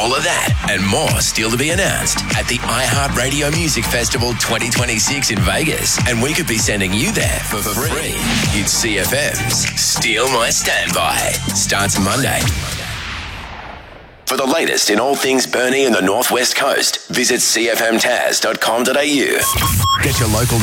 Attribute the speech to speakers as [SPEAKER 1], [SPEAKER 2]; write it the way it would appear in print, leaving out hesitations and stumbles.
[SPEAKER 1] All of that and more still to be announced at the iHeartRadio Music Festival 2026 in Vegas. And we could be sending you there for free. It's CFM's Steal My Standby. Starts Monday. For the latest in all things Burnie and the Northwest Coast, visit cfmtaz.com.au. Get your local